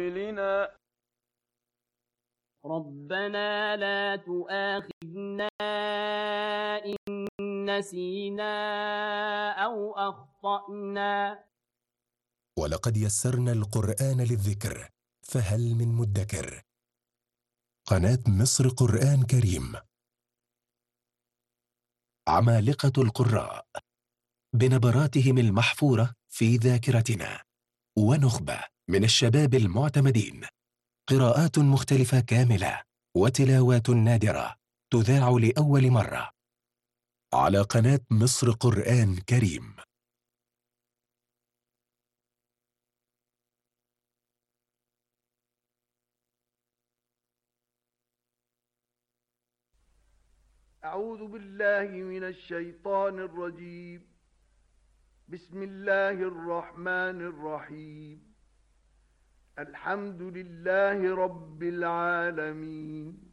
لنا ربنا لا تؤاخذنا إن نسينا أو أخطأنا. ولقد يسرنا القرآن للذكر فهل من مدكر. قناة مصر قرآن كريم. عمالقة القراء بنبراتهم المحفورة في ذاكرتنا، ونخبة من الشباب المعتمدين، قراءات مختلفة كاملة وتلاوات نادرة تذاع لأول مرة على قناة مصر قرآن كريم. أعوذ بالله من الشيطان الرجيم. بسم الله الرحمن الرحيم. الحمد لله رب العالمين.